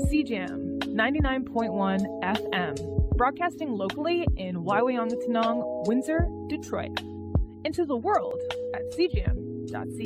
CJAM 99.1 FM, broadcasting locally in Waiwangatanong, Windsor, Detroit. Into the world at cjam.ca.